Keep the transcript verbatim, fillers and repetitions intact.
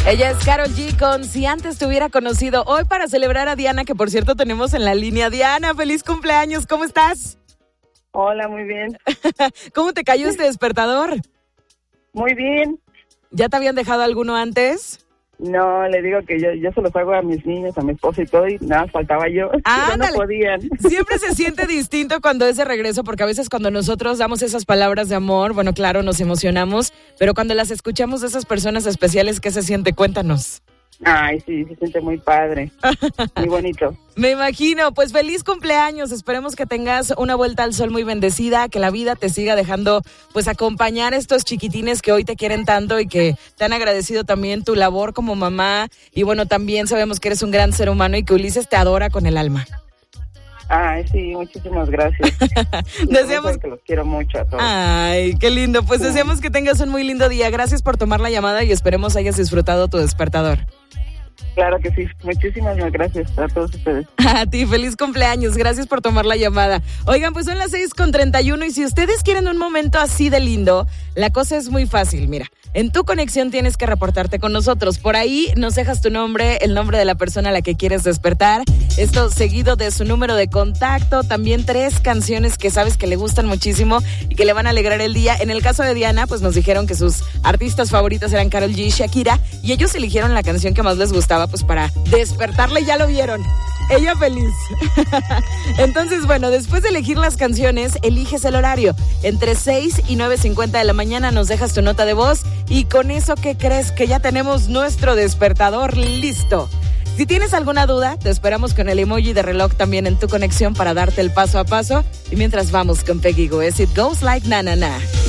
Ella es Karol G con Si Antes Te Hubiera Conocido. Hoy para celebrar a Diana, que por cierto tenemos en la línea. Diana, feliz cumpleaños, ¿cómo estás? Hola, muy bien. ¿Cómo te cayó este despertador? Muy bien. ¿Ya te habían dejado alguno antes? No, le digo que yo, yo se los hago a mis niños, a mi esposo y todo, y nada, faltaba yo. Ah, no podían. Siempre se siente distinto cuando es de regreso, porque a veces cuando nosotros damos esas palabras de amor, bueno, claro, nos emocionamos, pero cuando las escuchamos de esas personas especiales, ¿qué se siente? Cuéntanos. Ay, sí, se siente muy padre, muy bonito. Me imagino, pues feliz cumpleaños, esperemos que tengas una vuelta al sol muy bendecida, que la vida te siga dejando pues acompañar a estos chiquitines que hoy te quieren tanto y que te han agradecido también tu labor como mamá, y bueno, también sabemos que eres un gran ser humano y que Ulises te adora con el alma. Ay, sí, muchísimas gracias. Deseamos que los quiero mucho a todos. Ay, qué lindo, pues sí. Deseamos que tengas un muy lindo día, gracias por tomar la llamada y esperemos hayas disfrutado tu despertador. Claro que sí, muchísimas gracias a todos ustedes. A ti, feliz cumpleaños, gracias por tomar la llamada. Oigan, pues son las seis con treinta y uno y si ustedes quieren un momento así de lindo, la cosa es muy fácil, mira. En Tu Conexión tienes que reportarte con nosotros. Por ahí nos dejas tu nombre, el nombre de la persona a la que quieres despertar. Esto seguido de su número de contacto. También tres canciones que sabes que le gustan muchísimo y que le van a alegrar el día. En el caso de Diana, pues nos dijeron que sus artistas favoritas eran Karol G y Shakira. Y ellos eligieron la canción que más les gustaba, pues para despertarle, ya lo vieron. Ella feliz. Entonces, bueno, después de elegir las canciones, eliges el horario. Entre seis y nueve cincuenta de la mañana nos dejas tu nota de voz. Y con eso, ¿qué crees? Que ya tenemos nuestro despertador listo. Si tienes alguna duda, te esperamos con el emoji de reloj también en Tu Conexión para darte el paso a paso. Y mientras vamos con Peggy Gou, It Goes Like Na Na Na.